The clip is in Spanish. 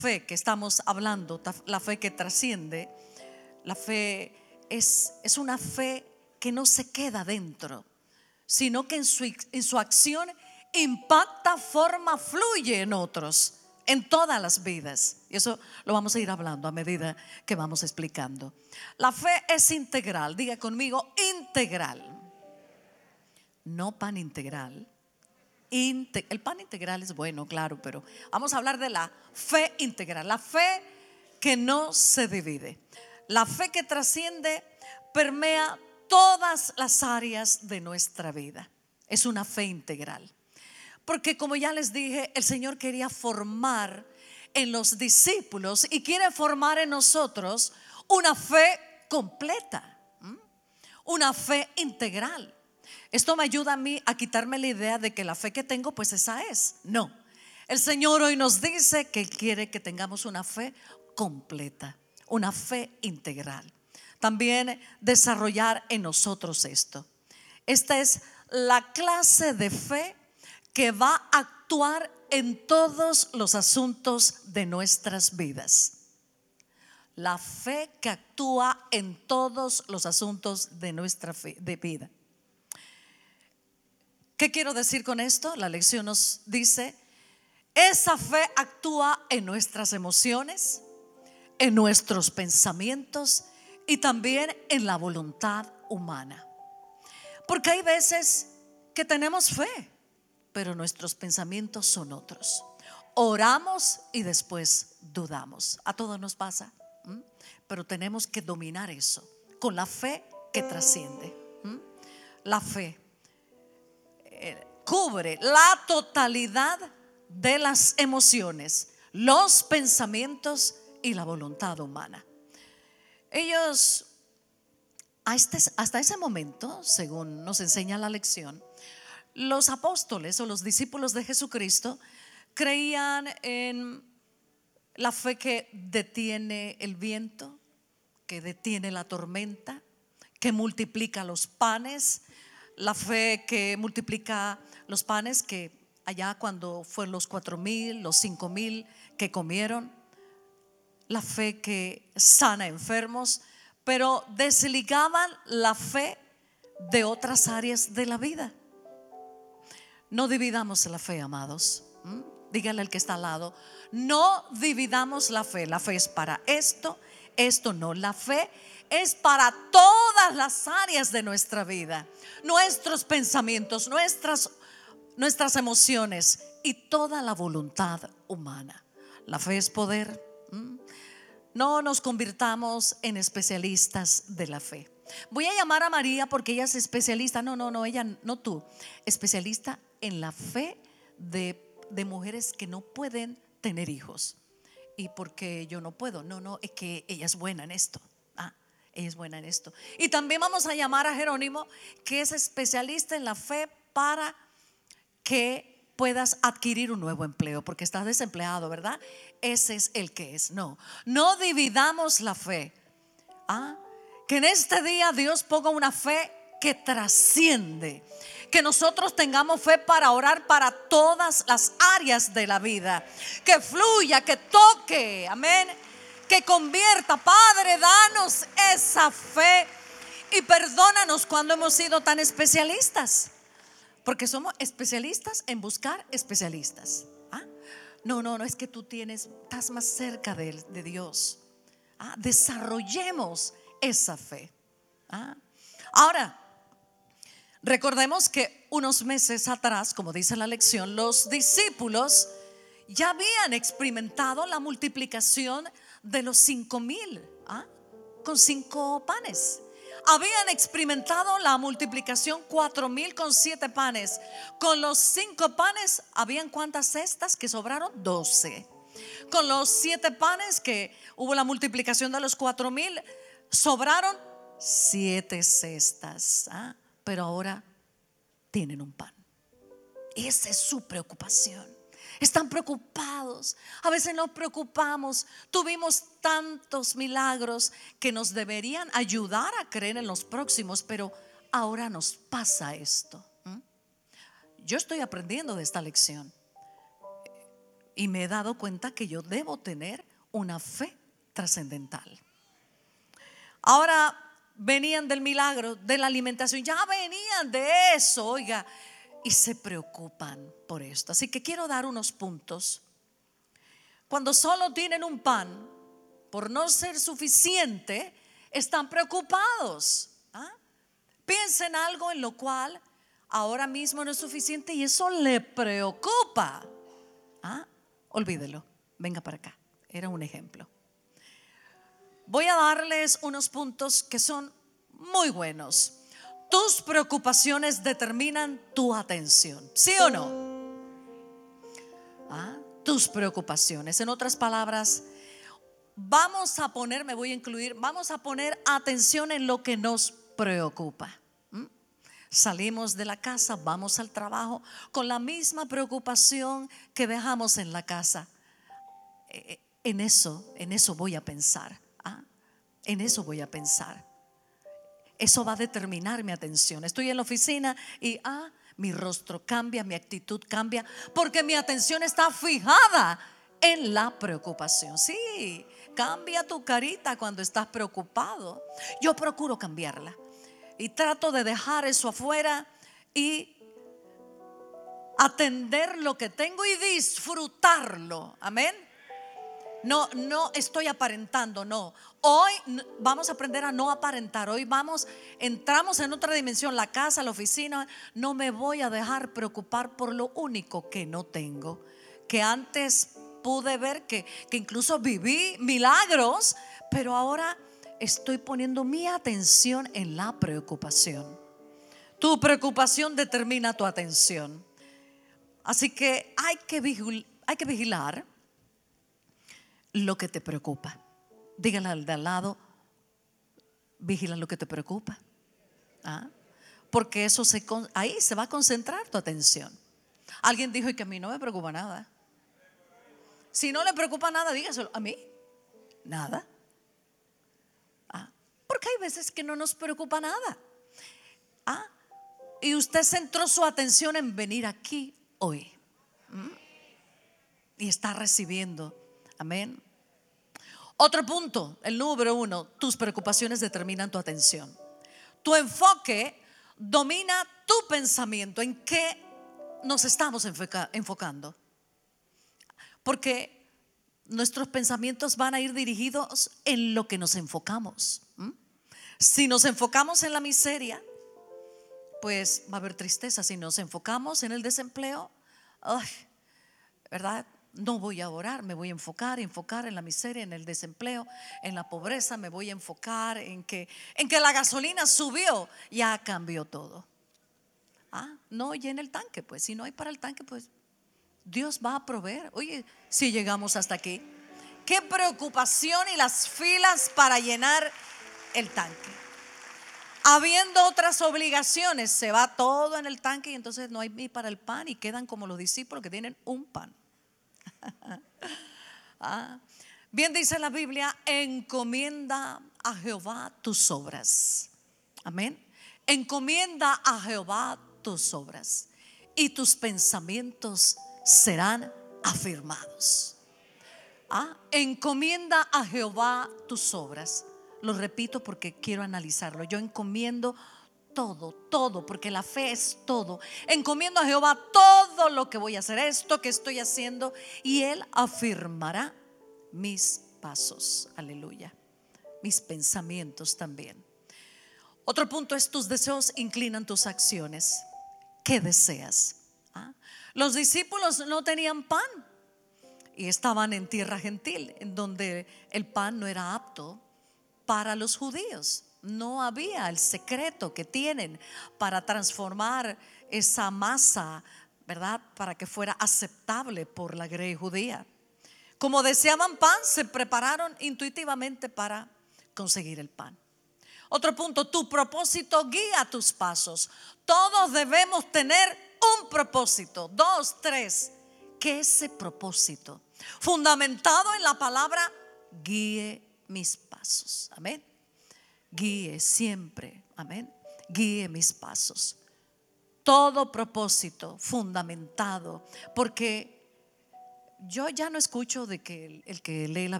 fe que estamos hablando, la fe que trasciende, la fe es una fe que no se queda dentro, sino que en su acción impacta, forma, fluye en otros, en todas las vidas. Y eso lo vamos a ir hablando a medida que vamos explicando. La fe es integral, diga conmigo, integral, no pan integral. El pan integral es bueno, claro, pero vamos a hablar de la fe integral, la fe que no se divide, la fe que trasciende, permea todas las áreas de nuestra vida. Es una fe integral, porque como ya les dije, el Señor quería formar en los discípulos y quiere formar en nosotros una fe completa, una fe integral. Esto me ayuda a mí a quitarme la idea de que la fe que tengo pues esa es. No, el Señor hoy nos dice que Él quiere que tengamos una fe completa, una fe integral. También desarrollar en nosotros esto. Esta es la clase de fe que va a actuar en todos los asuntos de nuestras vidas. La fe que actúa en todos los asuntos de nuestra vida. ¿Qué quiero decir con esto? La lección nos dice, esa fe actúa en nuestras emociones, en nuestros pensamientos y también en la voluntad humana. Porque hay veces que tenemos fe, pero nuestros pensamientos son otros. Oramos y después dudamos. A todos nos pasa, pero tenemos que dominar eso con la fe que trasciende. La fe cubre la totalidad de las emociones, los pensamientos y la voluntad humana. Ellos, hasta ese momento, según nos enseña la lección, los apóstoles o los discípulos de Jesucristo creían en la fe que detiene el viento, que detiene la tormenta, que multiplica los panes. La fe que multiplica los panes, que allá cuando fueron los 4,000, los 5,000 que comieron. La fe que sana enfermos, pero desligaban la fe de otras áreas de la vida. No dividamos la fe, amados. Dígale al que está al lado, no dividamos la fe. La fe es para esto, esto no. La fe es para todas las áreas de nuestra vida, nuestros pensamientos, nuestras emociones y toda la voluntad humana. La fe es poder. No nos convirtamos en especialistas de la fe. Voy a llamar a María porque ella es especialista. No, ella no, tú. Especialista en la fe de mujeres que no pueden tener hijos. Y porque yo no puedo, no, es que ella es buena en esto. Ella es buena en esto. Y también vamos a llamar a Jerónimo, que es especialista en la fe para que puedas adquirir un nuevo empleo, porque estás desempleado, ¿verdad? Ese es el que es. No dividamos la fe. Que en este día Dios ponga una fe que trasciende, que nosotros tengamos fe para orar para todas las áreas de la vida, que fluya, que toque, amén, que convierta. Padre, danos esa fe y perdónanos cuando hemos sido tan especialistas, porque somos especialistas en buscar especialistas. No, es que tú estás más cerca de Dios. Desarrollemos esa fe. Ahora, recordemos que unos meses atrás, como dice la lección, los discípulos ya habían experimentado la multiplicación de los 5,000 con 5 panes. Habían experimentado la multiplicación 4,000 con 7 panes. Con los 5 panes, ¿habían cuántas cestas que sobraron? 12. Con los 7 panes que hubo la multiplicación de los 4,000, sobraron 7 cestas. Pero ahora tienen un pan. Esa es su preocupación. Están preocupados. A veces nos preocupamos. Tuvimos tantos milagros que nos deberían ayudar a creer en los próximos, pero ahora nos pasa esto. Yo estoy aprendiendo de esta lección y me he dado cuenta que yo debo tener una fe trascendental. Ahora venían del milagro, de la alimentación, ya venían de eso, oiga, y se preocupan por esto. Así que quiero dar unos puntos. Cuando solo tienen un pan, por no ser suficiente, están preocupados. Piensen algo en lo cual ahora mismo no es suficiente y eso le preocupa. Olvídelo, venga para acá. Era un ejemplo. Voy a darles unos puntos que son muy buenos. Tus preocupaciones determinan tu atención, ¿sí o no? Tus preocupaciones. En otras palabras, vamos a poner atención en lo que nos preocupa. Salimos de la casa, vamos al trabajo con la misma preocupación que dejamos en la casa. En eso voy a pensar. En eso voy a pensar. Eso va a determinar mi atención. Estoy en la oficina y mi rostro cambia, mi actitud cambia, porque mi atención está fijada en la preocupación. Sí, cambia tu carita cuando estás preocupado. Yo procuro cambiarla y trato de dejar eso afuera y atender lo que tengo y disfrutarlo. Amén. No estoy aparentando, no. Hoy vamos a aprender a no aparentar. Hoy entramos en otra dimensión, la casa, la oficina. No me voy a dejar preocupar por lo único que no tengo. Que antes pude ver que incluso viví milagros, pero ahora estoy poniendo mi atención en la preocupación. Tu preocupación determina tu atención. Así que hay que vigilar lo que te preocupa. Dígale al de al lado, vigila lo que te preocupa. Porque ahí se va a concentrar tu atención. Alguien dijo que a mí no me preocupa nada. Si no le preocupa nada, dígaselo. A mí, nada. Porque hay veces que no nos preocupa nada. Y usted centró su atención en venir aquí hoy. Y está recibiendo. Amén. Otro punto, el número 1, tus preocupaciones determinan tu atención. Tu enfoque domina tu pensamiento. ¿En qué nos estamos enfocando? Porque nuestros pensamientos van a ir dirigidos en lo que nos enfocamos. Si nos enfocamos en la miseria, pues va a haber tristeza. Si nos enfocamos en el desempleo, ¿verdad? No voy a orar, me voy a enfocar en la miseria, en el desempleo, en la pobreza. Me voy a enfocar en que la gasolina subió, ya cambió todo. No llena el tanque, pues si no hay para el tanque, pues Dios va a proveer. Oye, si llegamos hasta aquí, qué preocupación y las filas para llenar el tanque. Habiendo otras obligaciones, se va todo en el tanque y entonces no hay ni para el pan y quedan como los discípulos que tienen un pan. Bien dice la Biblia, encomienda a Jehová tus obras. Amén. Encomienda a Jehová tus obras y tus pensamientos serán afirmados. Encomienda a Jehová tus obras. Lo repito porque quiero analizarlo. Yo encomiendo todo, porque la fe es todo. Encomiendo a Jehová todo lo que voy a hacer, esto que estoy haciendo, y Él afirmará mis pasos. Aleluya. Mis pensamientos también. Otro punto es: tus deseos inclinan tus acciones. ¿Qué deseas? Los discípulos no tenían pan y estaban en tierra gentil, en donde el pan no era apto para los judíos. No había el secreto que tienen para transformar esa masa, ¿verdad?, para que fuera aceptable por la grey judía. Como deseaban pan, se prepararon intuitivamente para conseguir el pan. Otro punto: tu propósito guía tus pasos. Todos debemos tener un propósito. 2, 3. ¿Qué es ese propósito? Fundamentado en la palabra: guíe mis pasos. Amén. Guíe siempre. Amén. Guíe mis pasos. Todo propósito fundamentado, porque yo ya no escucho de que el que lee la